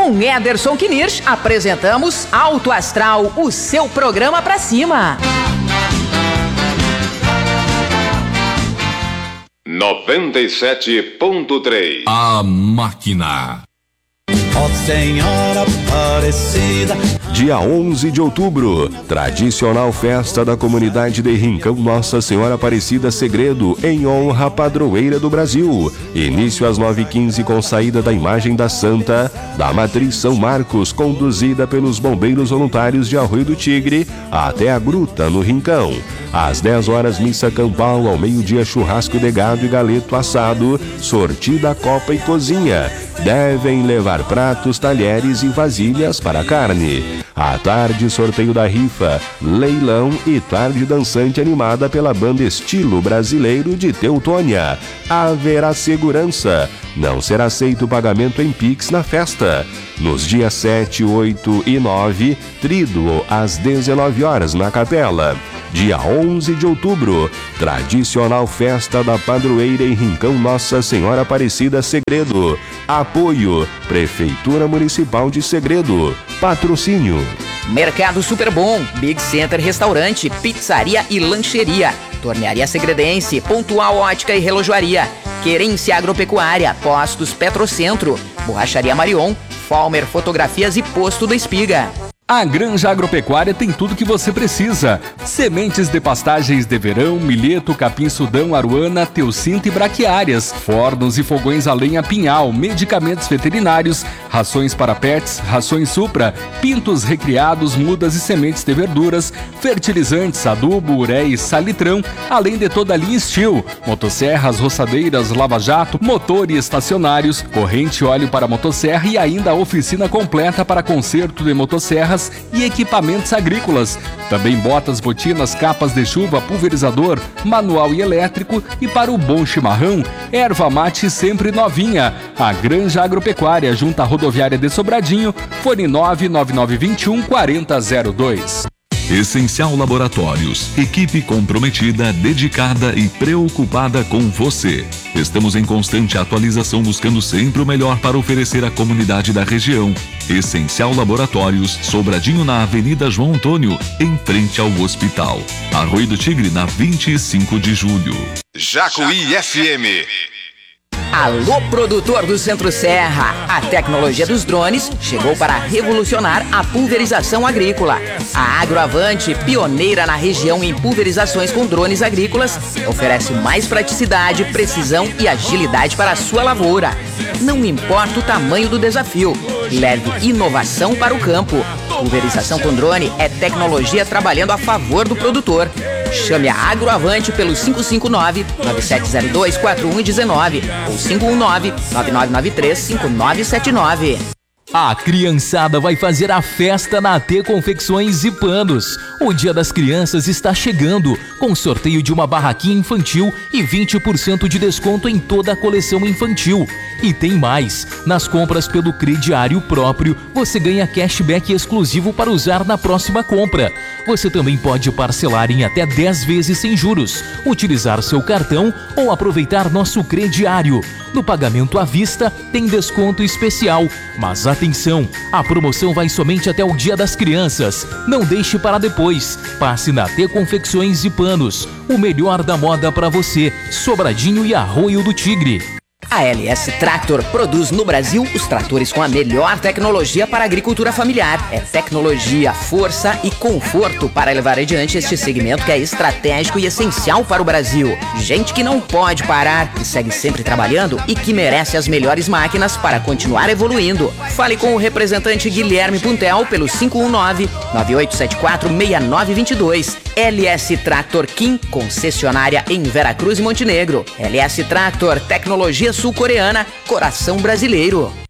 com Ederson Knirsch, apresentamos Alto Astral, o seu programa pra cima. 97.3. A Máquina. Ó Senhora Aparecida. Dia 11 de outubro, tradicional festa da comunidade de Rincão Nossa Senhora Aparecida Segredo, em honra à padroeira do Brasil. Início às 9h15 com saída da imagem da Santa, da Matriz São Marcos, conduzida pelos bombeiros voluntários de Arroio do Tigre, até a Gruta, no Rincão. Às 10 horas, missa campal, ao meio-dia, churrasco de gado e galeto assado, sortida, copa e cozinha. Devem levar pratos, talheres e vasilhas para a carne. À tarde, sorteio da rifa, leilão e tarde dançante animada pela banda Estilo Brasileiro de Teutônia. Haverá segurança. Não será aceito o pagamento em Pix na festa. Nos dias 7, 8 e 9, tríduo às 19 horas na capela. Dia 11 de outubro, tradicional festa da padroeira em Rincão Nossa Senhora Aparecida Segredo. Apoio, Prefeitura Municipal de Segredo. Patrocínio: Mercado Super Bom, Big Center Restaurante, Pizzaria e Lancheria, Tornearia Segredense, Pontual Ótica e Relojoaria, Querência Agropecuária, Postos Petrocentro, Borracharia Marion, Falmer Fotografias e Posto do Espiga. A Granja Agropecuária tem tudo que você precisa. Sementes de pastagens de verão, milheto, capim-sudão, aruana, teucinto e braquiárias, fornos e fogões a lenha Pinhal, medicamentos veterinários, rações para pets, rações Supra, pintos recriados, mudas e sementes de verduras, fertilizantes, adubo, ureia e salitrão, além de toda a linha Steel, motosserras, roçadeiras, lava-jato, motor e estacionários, corrente e óleo para motosserra e ainda a oficina completa para conserto de motosserras e equipamentos agrícolas. Também botas, botinas, capas de chuva, pulverizador, manual e elétrico e para o bom chimarrão, erva mate sempre novinha. A Granja Agropecuária, junto à rodoviária de Sobradinho, fone 99921 4002. Essencial Laboratórios, equipe comprometida, dedicada e preocupada com você. Estamos em constante atualização, buscando sempre o melhor para oferecer à comunidade da região. Essencial Laboratórios, Sobradinho, na Avenida João Antônio, em frente ao hospital. Arroio do Tigre, na 25 de julho. Jacuí FM. Alô, produtor do Centro Serra! A tecnologia dos drones chegou para revolucionar a pulverização agrícola. A Agroavante, pioneira na região em pulverizações com drones agrícolas, oferece mais praticidade, precisão e agilidade para a sua lavoura. Não importa o tamanho do desafio, leve inovação para o campo. Pulverização com drone é tecnologia trabalhando a favor do produtor. Chame a Agroavante pelo 559-9702-4119 ou 519-9993-5979. A criançada vai fazer a festa na AT Confecções e Panos. O Dia das Crianças está chegando, com sorteio de uma barraquinha infantil e 20% de desconto em toda a coleção infantil. E tem mais, nas compras pelo crediário próprio, você ganha cashback exclusivo para usar na próxima compra. Você também pode parcelar em até 10 vezes sem juros, utilizar seu cartão ou aproveitar nosso crediário. No pagamento à vista, tem desconto especial. Mas atenção, a promoção vai somente até o Dia das Crianças. Não deixe para depois. Passe na T Confecções e Panos. O melhor da moda para você. Sobradinho e Arroio do Tigre. A LS Tractor produz no Brasil os tratores com a melhor tecnologia para a agricultura familiar. É tecnologia, força e conforto para levar adiante este segmento que é estratégico e essencial para o Brasil. Gente que não pode parar, que segue sempre trabalhando e que merece as melhores máquinas para continuar evoluindo. Fale com o representante Guilherme Puntel pelo 519-9874-6922. LS Tractor Kim, concessionária em Veracruz e Montenegro. LS Tractor, tecnologia sul-coreana, coração brasileiro.